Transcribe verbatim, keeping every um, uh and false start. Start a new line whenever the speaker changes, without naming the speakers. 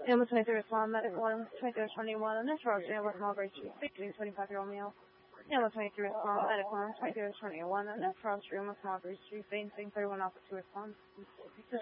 Ambulance twenty-three respond, medic one, twenty-three twenty-one, and this road, ambulance Mulberry Street, sixteen twenty-five-year-old male. Ambulance twenty-three respond, medic one, twenty-three twenty-one, and this road, ambulance Mulberry Street, same thing, thirty-one officer two respond.